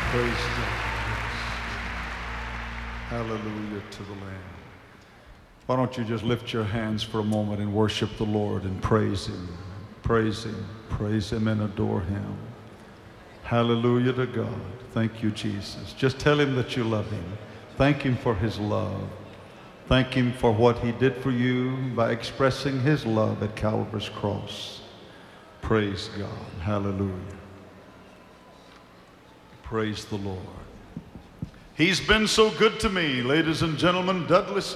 Praise God. Hallelujah to the Lamb. Why don't you just lift your hands for a moment and worship the Lord and praise Him. Praise Him. Praise Him and adore Him. Hallelujah to God. Thank you, Jesus. Just tell Him that you love Him. Thank Him for His love. Thank Him for what He did for you by expressing His love at Calvary's cross. Praise God. Hallelujah. Praise the Lord. He's been so good to me, ladies and gentlemen. Douglas